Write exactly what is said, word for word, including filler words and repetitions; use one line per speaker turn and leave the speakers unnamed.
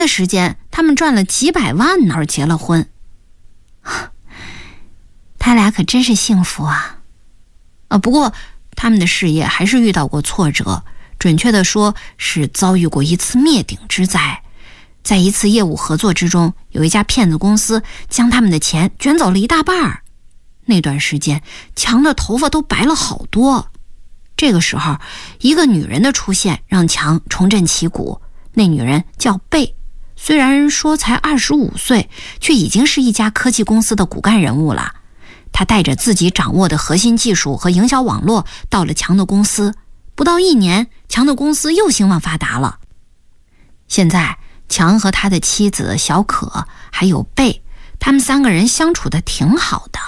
的时间，他们赚了几百万呢，而结了婚。他俩可真是幸福啊！啊，不过他们的事业还是遇到过挫折，准确的说是遭遇过一次灭顶之灾。在一次业务合作之中，有一家骗子公司将他们的钱卷走了一大半儿。那段时间，强的头发都白了好多。这个时候，一个女人的出现让强重振旗鼓。那女人叫贝，虽然说才二十五岁，却已经是一家科技公司的骨干人物了。她带着自己掌握的核心技术和营销网络到了强的公司，不到一年，强的公司又兴旺发达了。现在，强和他的妻子小可还有贝，他们三个人相处的挺好的。